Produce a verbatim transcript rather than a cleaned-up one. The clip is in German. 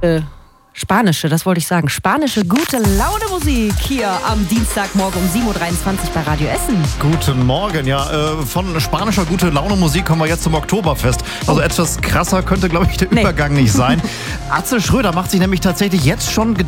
Äh, Spanische, das wollte ich sagen. Spanische gute Laune Musik hier am Dienstagmorgen um sieben Uhr dreiundzwanzig bei Radio Essen. Guten Morgen, ja. Äh, von spanischer gute Laune Musik kommen wir jetzt zum Oktoberfest. Also etwas krasser könnte, glaube ich, der Nee. Übergang nicht sein. Atze Schröder macht sich nämlich tatsächlich jetzt schon Gedanken